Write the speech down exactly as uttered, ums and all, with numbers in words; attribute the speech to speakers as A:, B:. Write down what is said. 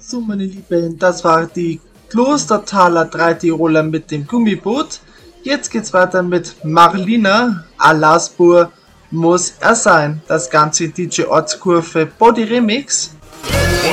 A: So, meine Lieben, das war die Klostertaler drei Tiroler mit dem Gummiboot. Jetzt geht's weiter mit Marlina, Alaspur muss er sein. Das Ganze D J Ortskurve Body Remix.